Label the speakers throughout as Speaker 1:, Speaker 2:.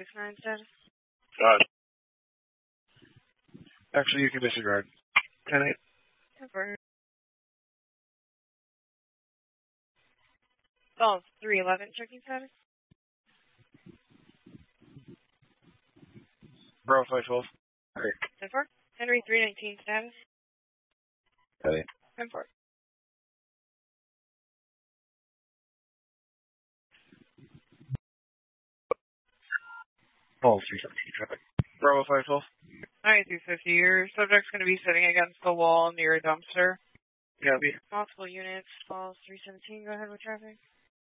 Speaker 1: 669 status.
Speaker 2: Actually, you can disregard. 10-8.
Speaker 1: 10-4. Falls 311 checking status.
Speaker 2: Bravo 512.
Speaker 1: 10-4. Henry 319 status. 10-4.
Speaker 2: Falls 317 traffic. Bravo 512.
Speaker 1: 9250. Your subject's going to be sitting against the wall near a dumpster.
Speaker 2: Copy.
Speaker 1: Multiple units. Falls 317. Go ahead with traffic.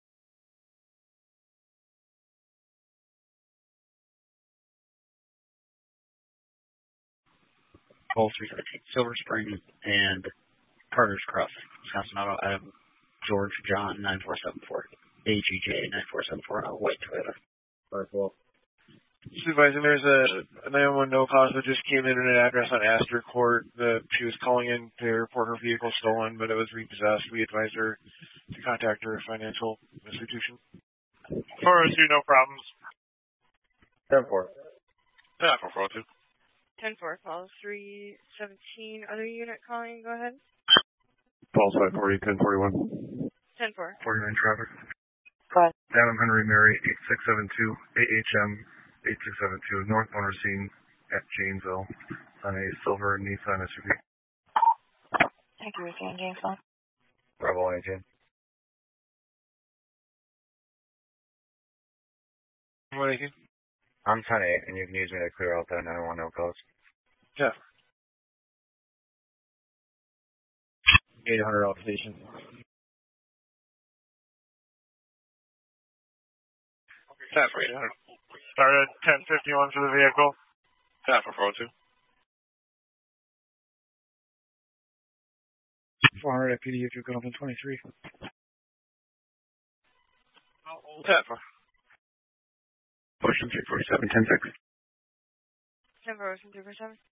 Speaker 3: Falls 317. Silver Spring and Carter's Crossing. Wisconsin Auto Item George John 9474. AGJ 9474. White Toyota.
Speaker 2: 512. Supervisor, there's a 911 no cause that just came in at an address on Astor Court. She was calling in to report her vehicle stolen, but it was repossessed. We advised her to contact her financial institution.
Speaker 4: 402, no problems.
Speaker 2: 10-4.
Speaker 4: Yeah, 402.
Speaker 1: 10-4. Falls 317. Other unit calling. Go ahead.
Speaker 4: Falls 540, 1041.
Speaker 1: 10-4.
Speaker 4: 49 traffic.
Speaker 1: Go ahead.
Speaker 4: Adam Henry Mary 8672 AHM 8672 northbound scene at Janesville on a silver Nissan SUV.
Speaker 1: Thank you, Mr. Janesville.
Speaker 4: Bravo 18.
Speaker 2: What 18?
Speaker 4: I'm 10-8, and you can use me to clear out that 911 no cause.
Speaker 2: Yeah. 800 station.
Speaker 4: Tap for 800. Started 1051 for the vehicle. Tap for 402.
Speaker 2: 400 at PD if you're going up in 23.
Speaker 4: Tap for. Ocean 347, 10-6.
Speaker 1: 10-4, Ocean 347.